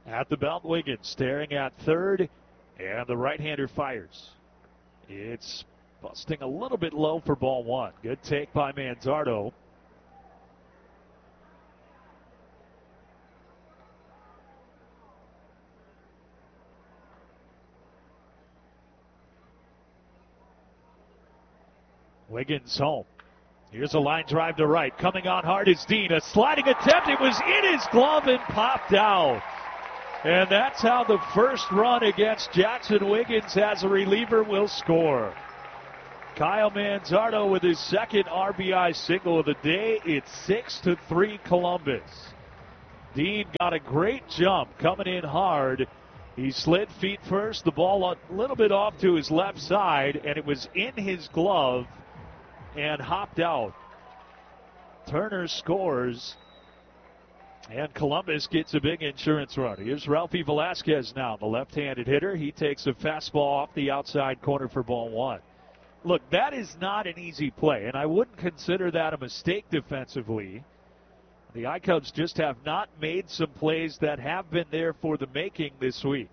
At the belt, Wiggins staring at third, and the right-hander fires. It's busting a little bit low for ball one. Good take by Manzardo. Wiggins home. Here's a line drive to right. Coming on hard is Dean. A sliding attempt. It was in his glove and popped out. And that's how the first run against Jackson Wiggins as a reliever will score. Kyle Manzardo with his second RBI single of the day. It's 6-3 Columbus. Dean got a great jump coming in hard. He slid feet first. The ball a little bit off to his left side, and it was in his glove and hopped out. Turner scores, and Columbus gets a big insurance run. Here's Ralphie Velasquez now, the left-handed hitter. He takes a fastball off the outside corner for ball one. Look, that is not an easy play, and I wouldn't consider that a mistake defensively. The I-Cubs just have not made some plays that have been there for the making this week.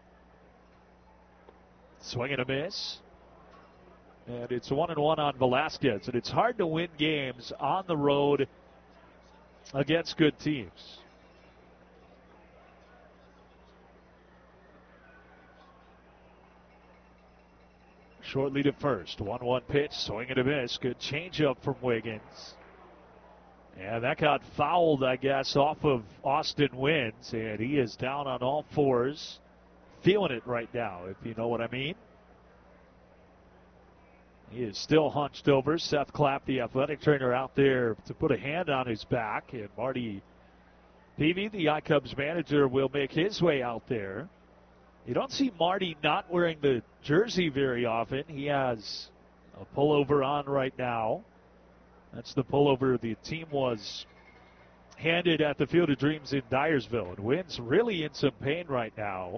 Swing and a miss. And it's 1-1 on Velasquez. And it's hard to win games on the road against good teams. Shortly to first. 1-1 pitch. Swing and a miss. Good changeup from Wiggins. And that got fouled, I guess, off of Austin Wynns. And he is down on all fours. Feeling it right now, if you know what I mean. He is still hunched over. Seth Clapp, the athletic trainer, out there to put a hand on his back. And Marty Peavy, the I-Cubs manager, will make his way out there. You don't see Marty not wearing the jersey very often. He has a pullover on right now. That's the pullover the team was handed at the Field of Dreams in Dyersville. And Wynn's really in some pain right now.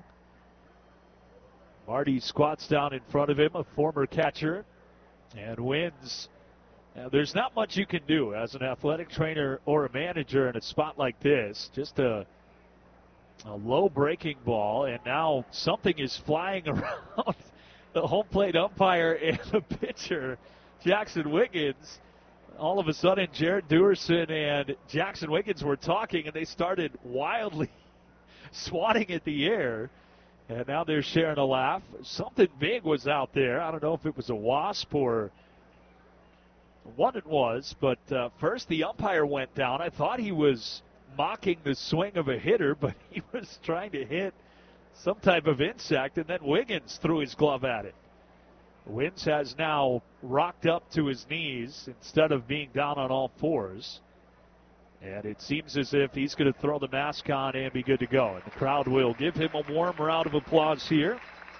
Marty squats down in front of him, a former catcher. And Wynn's, there's not much you can do as an athletic trainer or a manager in a spot like this. Just a low breaking ball, and now something is flying around the home plate umpire and the pitcher, Jackson Wiggins. All of a sudden, Jared Duerson and Jackson Wiggins were talking, and they started wildly swatting at the air. And now they're sharing a laugh. Something big was out there. I don't know if it was a wasp or what it was. But first the umpire went down. I thought he was mocking the swing of a hitter, but he was trying to hit some type of insect. And then Wiggins threw his glove at it. Wynn's has now rocked up to his knees instead of being down on all fours. And it seems as if he's going to throw the mask on and be good to go. And the crowd will give him a warm round of applause here.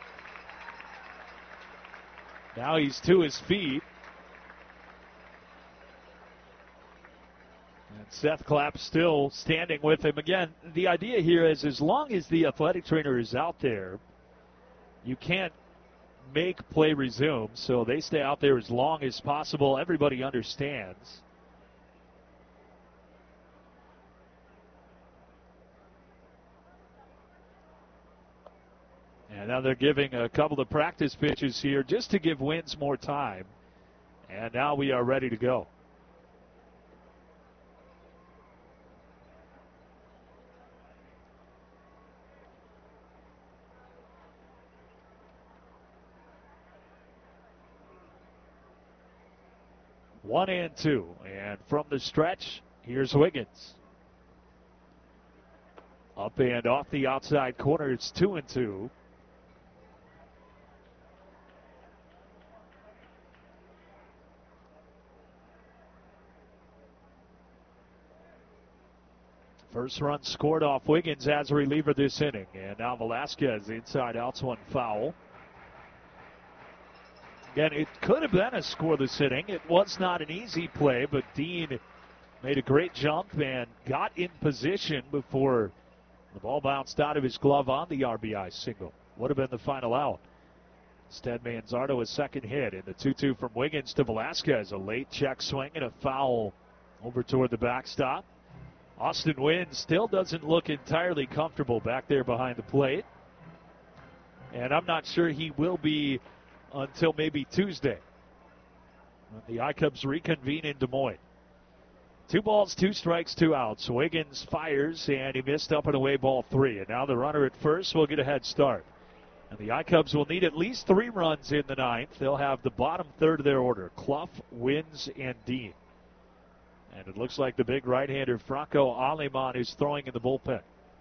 Now he's to his feet. And Seth Clapp still standing with him. Again, the idea here is as long as the athletic trainer is out there, you can't make play resume. So they stay out there as long as possible. Everybody understands. And now they're giving a couple of practice pitches here just to give Wynn's more time. And now we are ready to go. One and two. And from the stretch, here's Wiggins. Up and off the outside corner, it's 2-2. First run scored off Wiggins as a reliever this inning. And now Velasquez inside outs, one foul. Again, it could have been a scoreless inning. It was not an easy play, but Dean made a great jump and got in position before the ball bounced out of his glove on the RBI single. Would have been the final out. Instead, Manzardo a second hit. And the 2-2 from Wiggins to Velasquez. A late check swing and a foul over toward the backstop. Austin Wynn still doesn't look entirely comfortable back there behind the plate. And I'm not sure he will be until maybe Tuesday, when the I-Cubs reconvene in Des Moines. 2 balls, 2 strikes, 2 outs. Wiggins fires, and he missed up and away ball 3. And now the runner at first will get a head start. And the I-Cubs will need at least 3 runs in the 9th. They'll have the bottom third of their order: Clough, Wins, and Dean. And it looks like the big right-hander Franco Aleman is throwing in the bullpen.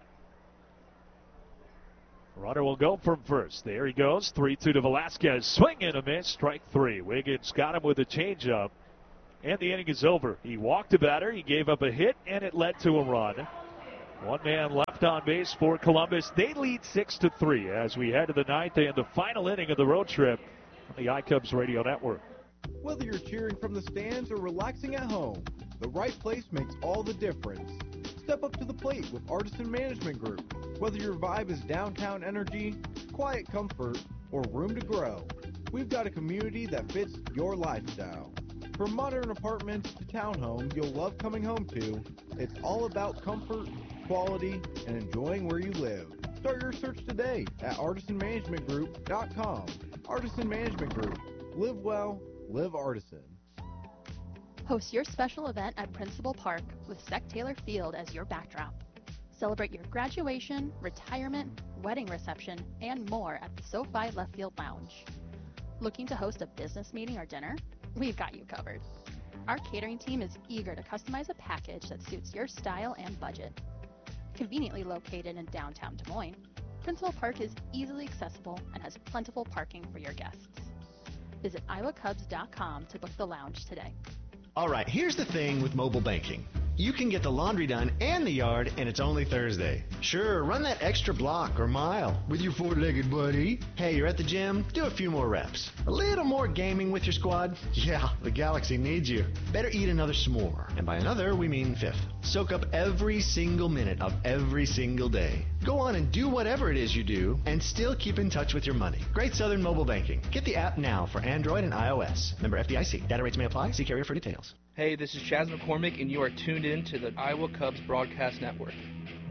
Runner will go from first. There he goes. 3-2 to Velasquez. Swing and a miss. Strike 3. Wiggins got him with a changeup. And the inning is over. He walked a batter. He gave up a hit, and it led to a run. 1 man left on base for Columbus. They lead 6-3 as we head to the 9th and the final inning of the road trip on the I-Cubs Radio Network. Whether you're cheering from the stands or relaxing at home, the right place makes all the difference. Step up to the plate with Artisan Management Group. Whether your vibe is downtown energy, quiet comfort, or room to grow, we've got a community that fits your lifestyle. From modern apartments to townhomes you'll love coming home to, it's all about comfort, quality, and enjoying where you live. Start your search today at artisanmanagementgroup.com. Artisan Management Group. Live well, live Artisan. Host your special event at Principal Park with Sec Taylor Field as your backdrop. Celebrate your graduation, retirement, wedding reception, and more at the SoFi Left Field Lounge. Looking to host a business meeting or dinner? We've got you covered. Our catering team is eager to customize a package that suits your style and budget. Conveniently located in downtown Des Moines, Principal Park is easily accessible and has plentiful parking for your guests. Visit iowacubs.com to book the lounge today. All right, here's the thing with mobile banking. You can get the laundry done and the yard, and it's only Thursday. Sure, run that extra block or mile with your four-legged buddy. Hey, you're at the gym? Do a few more reps. A little more gaming with your squad? Yeah, the Galaxy needs you. Better eat another s'more. And by another, we mean fifth. Soak up every single minute of every single day. Go on and do whatever it is you do, and still keep in touch with your money. Great Southern Mobile Banking. Get the app now for Android and iOS. Member FDIC. Data rates may apply. See carrier for details. Hey, this is Chaz McCormick, and you are tuned in to the Iowa Cubs Broadcast Network.